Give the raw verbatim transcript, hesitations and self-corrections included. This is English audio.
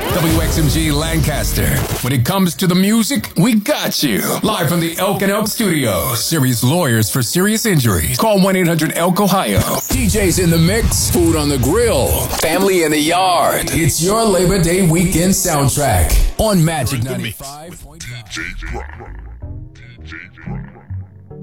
W X M G Lancaster. When it comes to the music, we got you. Live from the Elk and Elk Studio. Serious lawyers for serious injuries. Call one eight hundred elk ohio. D Js in the mix. Food on the grill. Family in the yard. It's your Labor Day weekend soundtrack on Magic ninety-five point five. D J Drama. D J Drama.